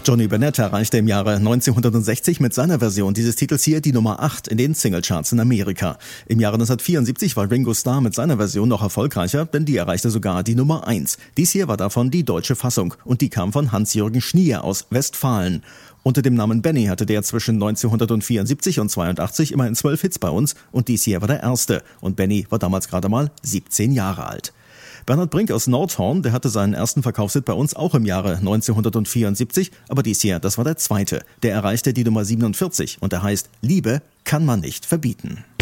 Johnny Bennett erreichte im Jahre 1960 mit seiner Version dieses Titels hier die Nummer 8 in den Singlecharts in Amerika. Im Jahre 1974 war Ringo Starr mit seiner Version noch erfolgreicher, denn die erreichte sogar die Nummer 1. Dies hier war davon die deutsche Fassung und die kam von Hans-Jürgen Schnier aus Westfalen. Unter dem Namen Benny hatte der zwischen 1974 und 82 immerhin 12 Hits bei uns und dies hier war der erste. Und Benny war damals gerade mal 17 Jahre alt. Bernhard Brink aus Nordhorn, der hatte seinen ersten Verkaufshit bei uns auch im Jahre 1974, aber dies hier, das war der zweite. Der erreichte die Nummer 47 und der heißt Liebe kann man nicht verbieten.